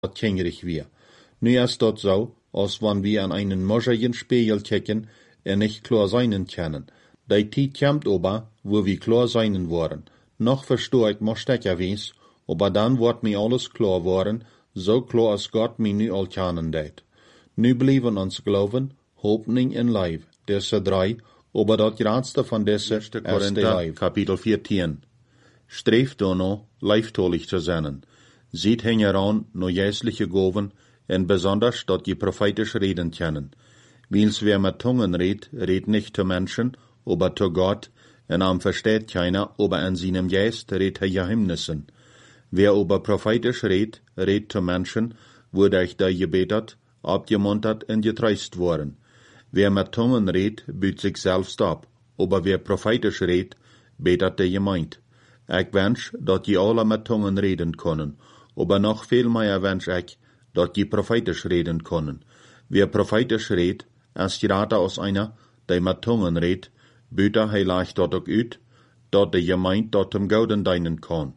dat kingerig wir. Nu ist dat so, als wann wir an einen morgigen Spiegel kicken en nicht klar seinen können. Die Zeit kommt aber, wo wir klar seinen wollen. Noch verstehe ich mostecherweise, aber dann wird mir alles klar worden, so klar als Gott mir nu al kennen deed. Nu blijven ons geloven, Hoffnung en Leib, diese drei, aber dat grootste van deze is de Leib. Kapitel 14. Streeft dan leiftolig zu sein. Sieht heran no jäsliche Goven, en besonders dat je prophetisch reden können. Wils wer mit Tungen redt nicht zu Menschen, aber zu Gott, en am versteht keiner, aber an seinem Geist redt Geheimnissen. Wer aber prophetisch redt zu Menschen, wurde euch da gebetet, abgemuntert en getreust worden. Wer mit Tungen redt, büht sich selbst ab, aber wer prophetisch redt, betet der Gemeinde. Ich wünsch, dat je alle mit Tungen reden können, aber noch viel mehr wünsch ich, dat je prophetisch reden können. Wer prophetisch redt, ist gerade aus einer, der mit Tungen redt, büht leicht dat ook uit, dat de Gemeinde dat zum Gouden dienen kann.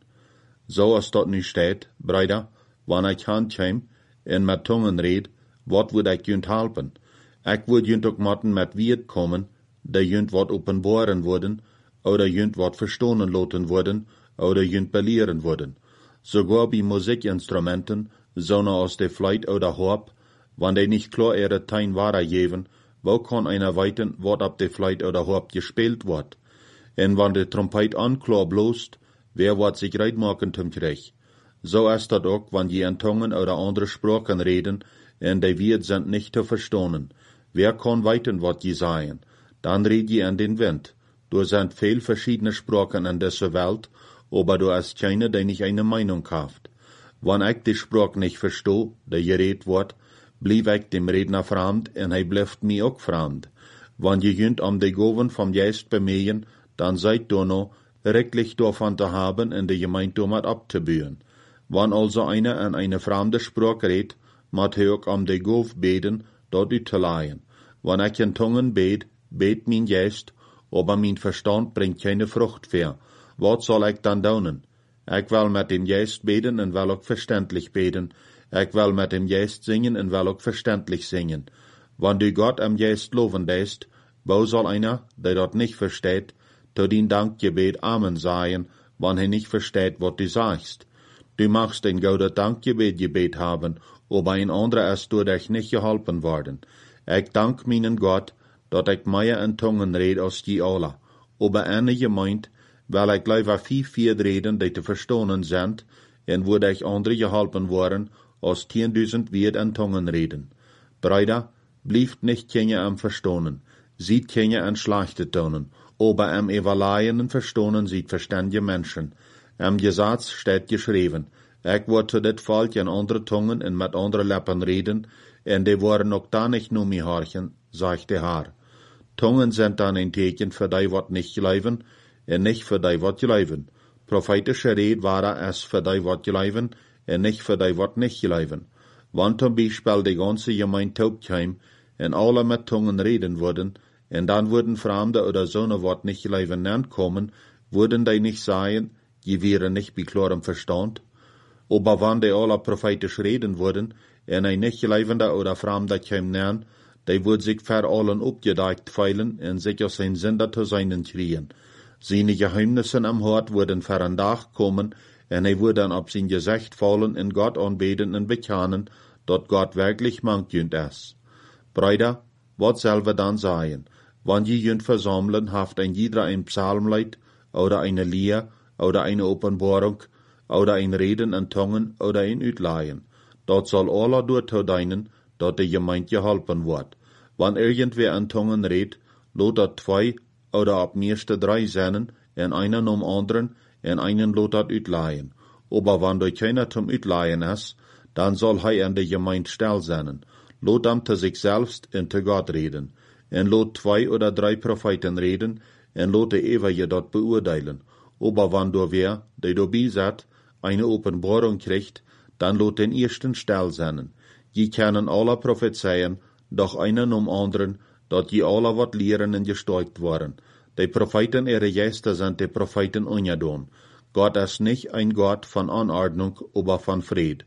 So als dat nu steht, Brüder, wann ich handheim en mit Tungen red, wat would ich junt helpen? Ich would junt ook matten mit Wied kommen, der junt wat openbaren worden, oder junt wat verstonen loten worden, oder junt belehren worden. Sogar bei Musikinstrumenten, so aus der Fleit oder Horb, wann die nicht klar ihre Tein wahrer geben, wo kann einer weiten, wat ab der Fleit oder Horb gespielt wird? En wann der Trompet anklar bloßt, wer wird sich reit machen zum Krieg? So ist das auch, wann die in Tungen oder andere Sprachen reden, en die Wied sind nicht zu verstehen. Wer kann weiten, wat die sagen? Dann red je an den Wind. Du sind viel verschiedene Sprachen in dieser Welt, aber du hast keine, die nicht eine Meinung haft. Wenn ich die Sprache nicht verstehe, die geredet wird, blieb ich dem Redner fremd en hij blijft mir auch fremd. Wenn je jünt die Goven vom Geist bemähen, dann seid du noch rechtlich davon zu haben, in der Gemeinde mit abzubühen. Wenn also einer in eine fremde Sprache redet, muss er auch die Gov beten, dort utzuleihen. Wenn ich in Tungen bet mein Geist, aber mein Verstand bringt keine Frucht mehr. Was soll ich dann tun? Ich will mit dem Geist beten und will auch verständlich beten. Ich will mit dem Geist singen und will auch verständlich singen. Wenn du Gott am Geist loben lässt, wo soll einer, der dort nicht versteht, zu dein Dankgebet Amen sagen, wenn er nicht versteht, was du sagst? Du machst ein gutes Dankgebet haben, aber ein anderer ist durch dich nicht geholfen worden. Ich dank meinen Gott, dat ich mehr in Tungen red als die alle. Aber eine Gemeinde, weil ich lieber viel reden, die zu verstehen sind, en würde ich andere geholfen worden, als 10.000 Wied in Tungen reden. Brüder, blieft nicht keine am Verstohnen, sieht keine an schlechte Tonen, aber am Evaluieren und Verstohnen sieht verständige Menschen. Am Gesetz steht geschrieben, ich wurde zu dit Volk in andere Tungen und mit andere Lippen reden, en die waren auch da nicht nur mir horchen, sagt der Herr. Tungen sind dann ein Teken für die, wat nicht geleiven, en nicht für die, wat geleiven. Prophetische Red war es für die, wat geleiven, en nicht für die, wat nicht geleiven. Wann zum Beispiel die ganze Gemeinde taub kam, en alle mit Tungen reden würden, en dann würden Fremde oder so ne wat nicht geleiven nennt kommen, würden die nicht sagen, die wären nicht bei klarem Verstand. Aber wann die alle prophetisch reden würden, en ein nicht geleivender oder Fremder kam nennt, die würd sich für allen abgedeckt feilen en sich aus sein Sünder zu seinen kriegen. Seine Geheimnisse am Hort würden für ein Tag kommen, en er würde dann ab sein Gesicht fallen in Gott anbeten und bekennen, dat Gott wirklich mangt ist. Brüder, was soll wir dann sagen? Wenn je jünt versammeln, haft ein jeder ein Psalmlied, oder eine Lied, oder eine Offenbarung, oder ein Reden in Tungen, oder ein Utleihen. Dort soll alle dazu dienen, dat die Gemeinde geholfen wird. Wenn irgendwer in Tungen redet, lot dat 2 oder ab meiste 3 sein, en einen anderen, en einen lot dat utleihen. Aber wenn da keiner zum Utleihen ist, dann soll er an der Gemeinde still sein. Lot am zu sich selbst und zu Gott reden. En lot 2 oder 3 Propheten reden, en lot der Ewige dort beurteilen. Aber wenn da wer, der dabei sitzt, eine Offenbarung kriegt, dann lot den ersten still sein. Je können alle prophezeien, doch einen anderen, dat je alle wat lehren und gesteuert waren. Die Propheten ihre Gäste sind die Propheten ungedon. Gott ist nicht ein Gott von Anordnung, aber von Fried.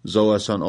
so es an